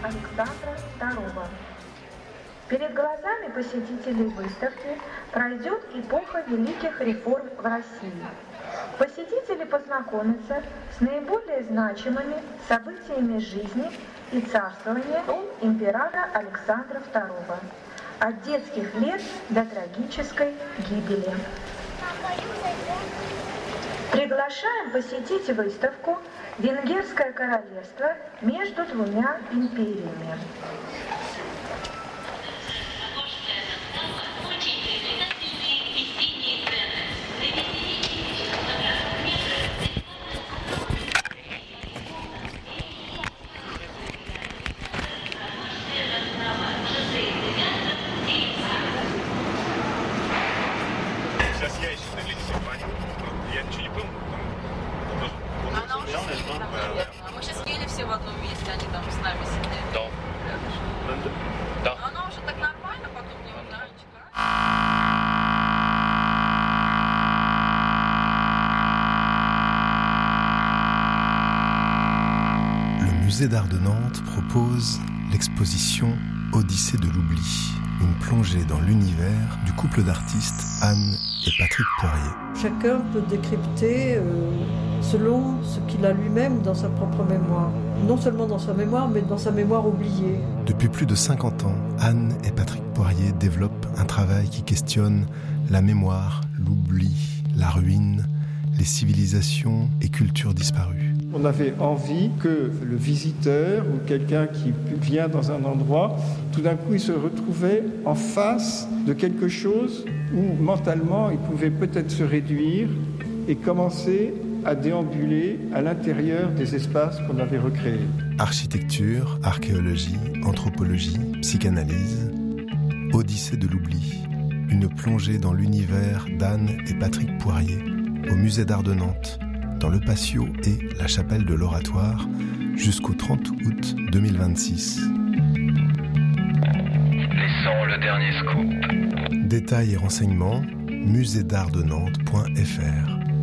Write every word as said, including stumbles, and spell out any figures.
Александра второго. Перед глазами посетителей выставки пройдет эпоха великих реформ в России. Посетители познакомятся с наиболее значимыми событиями жизни и царствования императора Александра второго, от детских лет до трагической гибели. Приглашаем посетить выставку «Венгерское королевство между двумя империями». Мы сейчас ели все в одном месте, они там с нами сидели. Да. Да. Но оно уже так нормально, потом не узнаете. Le musée d'art de Nantes propose l'exposition Odyssée de l'oubli, une plongée dans l'univers du couple d'artistes Anne et Patrick Poirier. Chacun peut décrypter euh, selon ce qu'il a lui-même dans sa propre mémoire. Non seulement dans sa mémoire, mais dans sa mémoire oubliée. Depuis plus de cinquante ans, Anne et Patrick Poirier développent un travail qui questionne la mémoire, l'oubli, la ruine, les civilisations et cultures disparues. On avait envie que le visiteur ou quelqu'un qui vient dans un endroit, tout d'un coup, il se retrouvait en face de quelque chose où mentalement, il pouvait peut-être se réduire et commencer à déambuler à l'intérieur des espaces qu'on avait recréés. Architecture, archéologie, anthropologie, psychanalyse, Odyssée de l'oubli, une plongée dans l'univers d'Anne et Patrick Poirier au musée d'art de Nantes, dans le patio et la chapelle de l'Oratoire, jusqu'au trente août deux mille vingt-six. Laissons le dernier scoop. Détails et renseignements, musée d'art de Nantes point f r.